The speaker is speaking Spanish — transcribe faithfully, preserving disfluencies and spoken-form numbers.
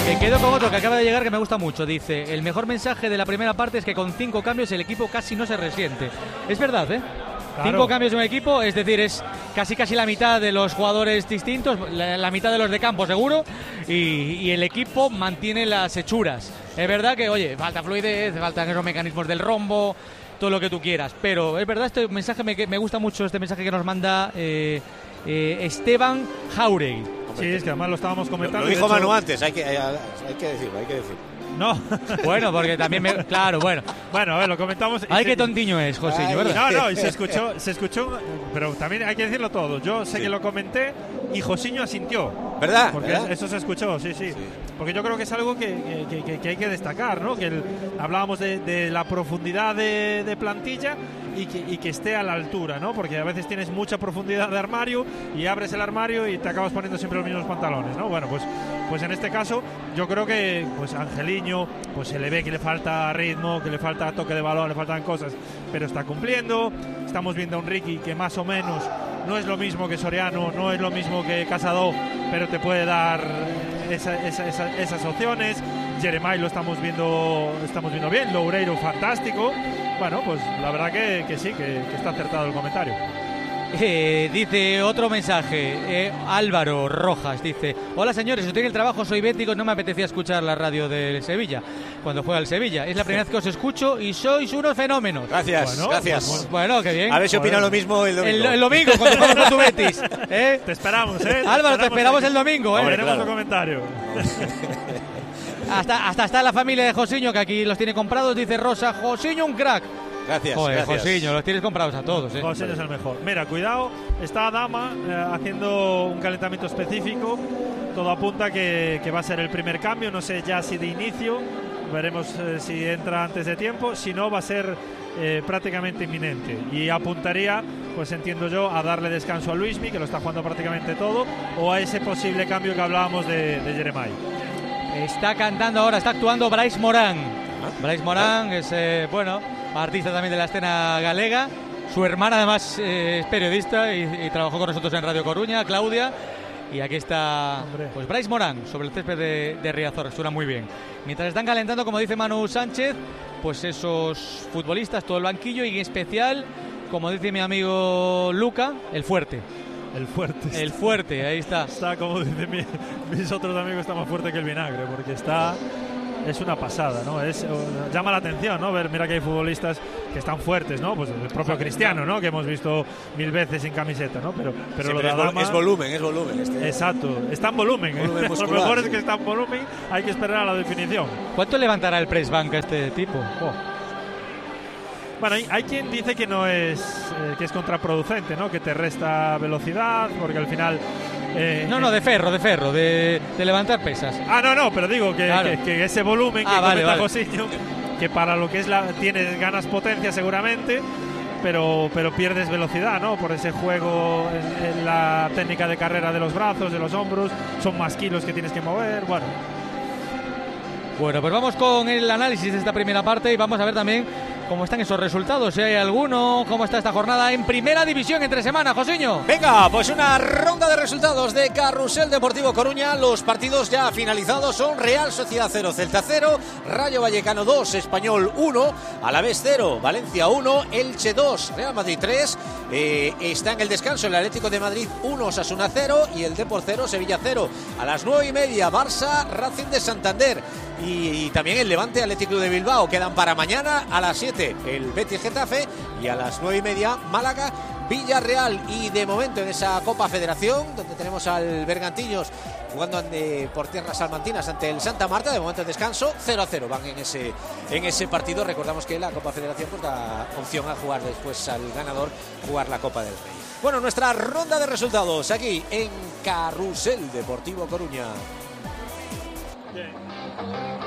Me quedo con otro que acaba de llegar que me gusta mucho. Dice, el mejor mensaje de la primera parte es que con cinco cambios el equipo casi no se resiente. Es verdad, ¿eh? Claro. Cinco cambios de un equipo, es decir, es casi casi la mitad de los jugadores distintos, la, la mitad de los de campo seguro, y, y el equipo mantiene las hechuras. Es verdad que, oye, falta fluidez, faltan esos mecanismos del rombo, todo lo que tú quieras, pero es verdad, este mensaje me, me gusta mucho, este mensaje que nos manda eh, eh, Esteban Jauregui. Sí, es que además lo estábamos comentando. Lo, lo dijo hecho... Manu antes, hay que, hay, hay que decirlo, hay que decirlo. No. Bueno, porque también me... Claro, bueno. Bueno, a ver, lo comentamos. Ay, se... qué tontiño es, Josiño, ¿verdad? No, no, y se escuchó, se escuchó, pero también hay que decirlo todo. Yo sé sí. que lo comenté y Josiño asintió. ¿Verdad? Porque ¿verdad? eso se escuchó, sí, sí, sí. Porque yo creo que es algo que, que, que, que hay que destacar, ¿no? Que el, hablábamos de, de la profundidad de, de plantilla y que, y que esté a la altura, ¿no? Porque a veces tienes mucha profundidad de armario y abres el armario y te acabas poniendo siempre los mismos pantalones, ¿no? Bueno, pues, pues en este caso yo creo que pues Angeliño pues se le ve que le falta ritmo, que le falta toque de balón, le faltan cosas, pero está cumpliendo. Estamos viendo a un Ricky que más o menos no es lo mismo que Soriano, no es lo mismo que Casado, pero te puede dar esa, esa, esa, esas opciones. Jeremai lo estamos viendo, estamos viendo bien, Loureiro fantástico. Bueno, pues la verdad que, que sí, que, que está acertado el comentario. Eh, dice otro mensaje, eh, Álvaro Rojas dice: hola señores, estoy en el trabajo, soy bético, no me apetecía escuchar la radio del Sevilla cuando juega el Sevilla, es la primera vez que os escucho y sois unos fenómenos. Gracias, bueno, gracias. Pues, bueno, qué bien. A ver si opina bueno. lo mismo el domingo. El, el domingo cuando juegas con tu Betis, ¿eh? Te esperamos, ¿eh? Te Álvaro, te esperamos aquí. el domingo, ¿eh? Hombre, tenemos claro. un comentario. hasta, hasta está la familia de Josiño, que aquí los tiene comprados, dice Rosa, Josiño un crack. Gracias, Joder, gracias. Josiño, los tienes comprados a todos, ¿eh? Josiño es el mejor. Mira, cuidado, está Dama eh, haciendo un calentamiento específico. Todo apunta que, que va a ser el primer cambio, no sé ya si de inicio, veremos eh, si entra antes de tiempo, si no va a ser eh, prácticamente inminente. Y apuntaría, pues entiendo yo, a darle descanso a Luismi, que lo está jugando prácticamente todo, o a ese posible cambio que hablábamos de, de Jeremai. Está cantando ahora, está actuando Brais Morán. Brais Morán es, eh, bueno, artista también de la escena galega. Su hermana además eh, es periodista y, y trabajó con nosotros en Radio Coruña, Claudia. Y aquí está, pues, Brais Morán sobre el césped de, de Riazor, suena muy bien. Mientras están calentando, como dice Manu Sánchez, pues esos futbolistas, todo el banquillo y en especial, como dice mi amigo Luca, el fuerte. El fuerte. El fuerte, ahí está. Está, como dicen mi, mis otros amigos, está más fuerte que el vinagre, porque está... Es una pasada, ¿no? Es, uh, llama la atención, ¿no? Ver, mira que hay futbolistas que están fuertes, ¿no? Pues el propio Cristiano, ¿no? Que hemos visto mil veces sin camiseta, ¿no? Pero, pero sí, lo pero de es, Adama, es volumen, es volumen. Este. Exacto, está en volumen. volumen ¿eh? muscular, Lo mejor sí. es que está en volumen, hay que esperar a la definición. ¿Cuánto levantará el press banca este tipo? Oh. Bueno, hay, hay quien dice que no es eh, que es contraproducente, ¿no? Que te resta velocidad, porque al final... Eh, no, no, de ferro, de ferro, de, de levantar pesas. Ah, no, no, pero digo que, claro. que, que ese volumen ah, que vale, comenta vale. Josiño, que para lo que es la... Tienes ganas potencia seguramente, pero, pero pierdes velocidad, ¿no? Por ese juego en, en la técnica de carrera de los brazos, de los hombros, son más kilos que tienes que mover, bueno... Bueno, pues vamos con el análisis de esta primera parte y vamos a ver también cómo están esos resultados, si hay alguno, cómo está esta jornada en Primera División entre semana, Josiño. Venga, pues una ronda de resultados de Carrusel Deportivo Coruña. Los partidos ya finalizados son Real Sociedad cero, Celta cero, Rayo Vallecano dos, Español uno, Alavés cero, Valencia uno, Elche dos, Real Madrid tres. Eh, está en el descanso el Atlético de Madrid uno, Osasuna cero y el Depor cero, Sevilla cero. A las nueve y media, Barça, Racing de Santander. Y, y también el Levante Atlético de Bilbao quedan para mañana a las siete el Betis Getafe y a las nueve y media Málaga Villarreal. Y de momento en esa Copa Federación, donde tenemos al Bergantiños jugando ante, por tierras salmantinas ante el Santa Marta, de momento en descanso cero a cero van en ese, en ese partido. Recordamos que la Copa Federación pues da opción a jugar después al ganador jugar la Copa del Rey. Bueno, nuestra ronda de resultados aquí en Carrusel Deportivo Coruña. Bien.